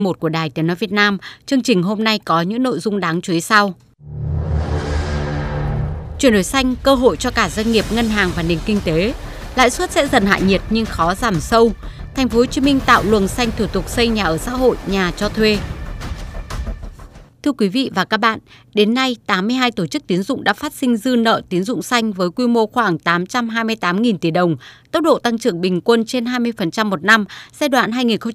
1 của Đài Tiếng nói Việt Nam. Chương trình hôm nay có những nội dung đáng chú ý sau. Chuyển đổi xanh, cơ hội cho cả doanh nghiệp, ngân hàng và nền kinh tế. Lãi suất sẽ dần hạ nhiệt nhưng khó giảm sâu. Thành phố Hồ Chí Minh tạo luồng xanh thủ tục xây nhà ở xã hội, nhà cho thuê. Thưa quý vị và các bạn, đến nay 82 tổ chức tín dụng đã phát sinh dư nợ tín dụng xanh với quy mô khoảng 828.000 tỷ đồng, tốc độ tăng trưởng bình quân trên 20% một năm, giai đoạn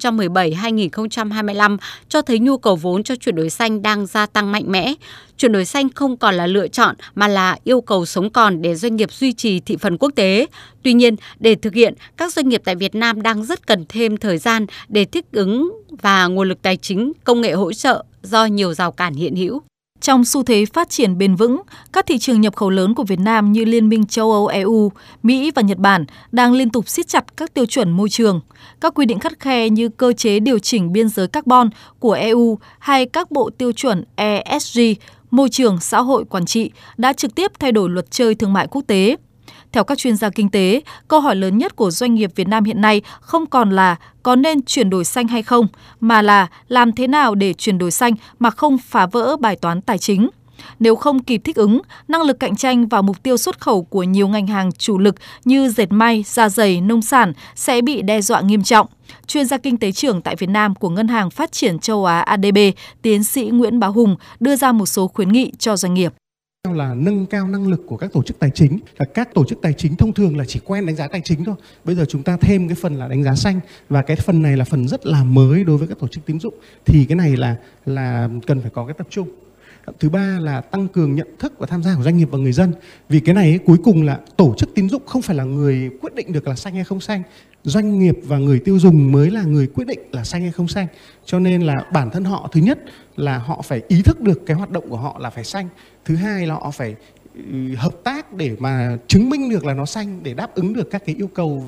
2017-2025 cho thấy nhu cầu vốn cho chuyển đổi xanh đang gia tăng mạnh mẽ. Chuyển đổi xanh không còn là lựa chọn mà là yêu cầu sống còn để doanh nghiệp duy trì thị phần quốc tế. Tuy nhiên, để thực hiện, các doanh nghiệp tại Việt Nam đang rất cần thêm thời gian để thích ứng và nguồn lực tài chính, công nghệ hỗ trợ do nhiều rào cản hiện hữu. Trong xu thế phát triển bền vững, các thị trường nhập khẩu lớn của Việt Nam như Liên minh châu Âu EU, Mỹ và Nhật Bản đang liên tục siết chặt các tiêu chuẩn môi trường. Các quy định khắt khe như cơ chế điều chỉnh biên giới carbon của EU hay các bộ tiêu chuẩn ESG, môi trường, xã hội, quản trị đã trực tiếp thay đổi luật chơi thương mại quốc tế. Theo các chuyên gia kinh tế, câu hỏi lớn nhất của doanh nghiệp Việt Nam hiện nay không còn là có nên chuyển đổi xanh hay không, mà là làm thế nào để chuyển đổi xanh mà không phá vỡ bài toán tài chính. Nếu không kịp thích ứng, năng lực cạnh tranh và mục tiêu xuất khẩu của nhiều ngành hàng chủ lực như dệt may, da giày, nông sản sẽ bị đe dọa nghiêm trọng. Chuyên gia kinh tế trưởng tại Việt Nam của Ngân hàng Phát triển Châu Á ADB, tiến sĩ Nguyễn Bá Hùng đưa ra một số khuyến nghị cho doanh nghiệp. Là nâng cao năng lực của các tổ chức tài chính. Các tổ chức tài chính thông thường là chỉ quen đánh giá tài chính thôi. Bây giờ chúng ta thêm cái phần là đánh giá xanh, và cái phần này là phần rất là mới đối với các tổ chức tín dụng. Thì cái này là cần phải có cái tập trung. Thứ ba là tăng cường nhận thức và tham gia của doanh nghiệp và người dân. Vì cái này cuối cùng là tổ chức tín dụng không phải là người quyết định được là xanh hay không xanh. Doanh nghiệp và người tiêu dùng mới là người quyết định là xanh hay không xanh. Cho nên là bản thân họ, thứ nhất là họ phải ý thức được cái hoạt động của họ là phải xanh. Thứ hai là họ phải hợp tác để mà chứng minh được là nó xanh, để đáp ứng được các cái yêu cầu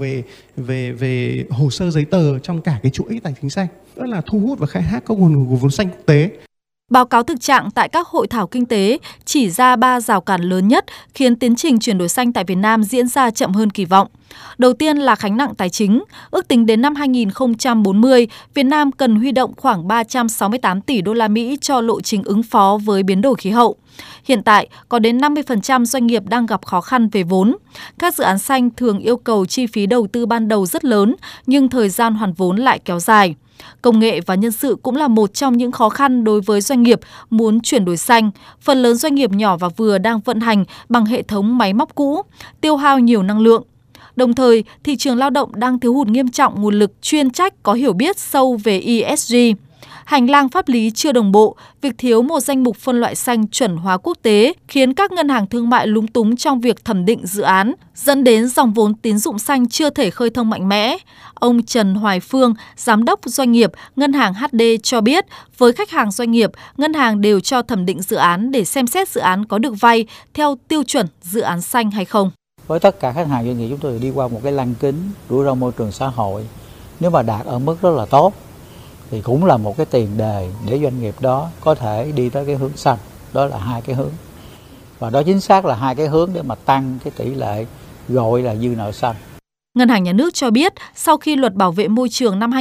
về hồ sơ giấy tờ trong cả cái chuỗi tài chính xanh. Đó là thu hút và khai thác các nguồn vốn xanh quốc tế. Báo cáo thực trạng tại các hội thảo kinh tế chỉ ra 3 rào cản lớn nhất khiến tiến trình chuyển đổi xanh tại Việt Nam diễn ra chậm hơn kỳ vọng. Đầu tiên là gánh nặng tài chính. Ước tính đến năm 2040, Việt Nam cần huy động khoảng 368 tỷ đô la Mỹ cho lộ trình ứng phó với biến đổi khí hậu. Hiện tại, có đến 50% doanh nghiệp đang gặp khó khăn về vốn. Các dự án xanh thường yêu cầu chi phí đầu tư ban đầu rất lớn, nhưng thời gian hoàn vốn lại kéo dài. Công nghệ và nhân sự cũng là một trong những khó khăn đối với doanh nghiệp muốn chuyển đổi xanh. Phần lớn doanh nghiệp nhỏ và vừa đang vận hành bằng hệ thống máy móc cũ, tiêu hao nhiều năng lượng. Đồng thời, thị trường lao động đang thiếu hụt nghiêm trọng nguồn lực chuyên trách có hiểu biết sâu về ESG. Hành lang pháp lý chưa đồng bộ, việc thiếu một danh mục phân loại xanh chuẩn hóa quốc tế khiến các ngân hàng thương mại lúng túng trong việc thẩm định dự án, dẫn đến dòng vốn tín dụng xanh chưa thể khơi thông mạnh mẽ. Ông Trần Hoài Phương, Giám đốc doanh nghiệp Ngân hàng HD cho biết, với khách hàng doanh nghiệp, ngân hàng đều cho thẩm định dự án để xem xét dự án có được vay theo tiêu chuẩn dự án xanh hay không. Với tất cả khách hàng doanh nghiệp, chúng tôi đi qua một cái lăng kính rủi ro môi trường xã hội. Nếu mà đạt ở mức rất là tốt thì cũng là một cái tiền đề để doanh nghiệp đó có thể đi tới cái hướng xanh. Đó là hai cái hướng. Và đó chính xác là hai cái hướng để mà tăng cái tỷ lệ gọi là dư nợ xanh. Ngân hàng Nhà nước cho biết, sau khi luật bảo vệ môi trường năm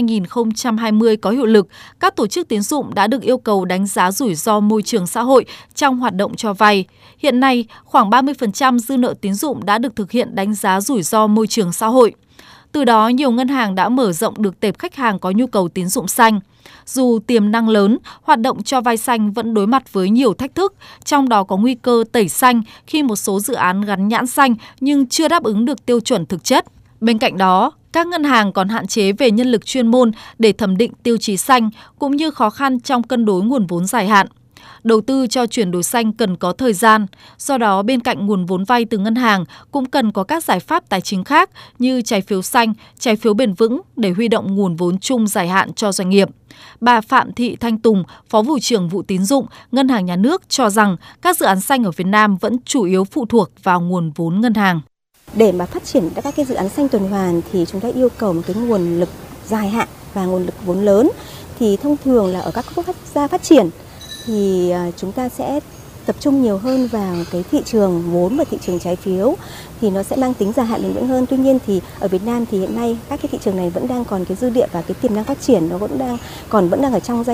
2020 có hiệu lực, các tổ chức tín dụng đã được yêu cầu đánh giá rủi ro môi trường xã hội trong hoạt động cho vay. Hiện nay, khoảng 30% dư nợ tín dụng đã được thực hiện đánh giá rủi ro môi trường xã hội. Từ đó, nhiều ngân hàng đã mở rộng được tệp khách hàng có nhu cầu tín dụng xanh. Dù tiềm năng lớn, hoạt động cho vay xanh vẫn đối mặt với nhiều thách thức, trong đó có nguy cơ tẩy xanh khi một số dự án gắn nhãn xanh nhưng chưa đáp ứng được tiêu chuẩn thực chất. Bên cạnh đó, các ngân hàng còn hạn chế về nhân lực chuyên môn để thẩm định tiêu chí xanh, cũng như khó khăn trong cân đối nguồn vốn dài hạn. Đầu tư cho chuyển đổi xanh cần có thời gian, do đó bên cạnh nguồn vốn vay từ ngân hàng cũng cần có các giải pháp tài chính khác như trái phiếu xanh, trái phiếu bền vững để huy động nguồn vốn chung dài hạn cho doanh nghiệp. Bà Phạm Thị Thanh Tùng, Phó Vụ trưởng Vụ Tín dụng, Ngân hàng Nhà nước cho rằng các dự án xanh ở Việt Nam vẫn chủ yếu phụ thuộc vào nguồn vốn ngân hàng. Để mà phát triển các cái dự án xanh tuần hoàn thì chúng ta yêu cầu một cái nguồn lực dài hạn và nguồn lực vốn lớn. Thì thông thường là ở các quốc gia phát triển thì chúng ta sẽ tập trung nhiều hơn vào cái thị trường vốn và thị trường trái phiếu thì nó sẽ mang tính dài hạn bền vững hơn. Tuy nhiên thì ở Việt Nam thì hiện nay các cái thị trường này vẫn đang còn cái dư địa và cái tiềm năng phát triển nó vẫn đang ở trong giai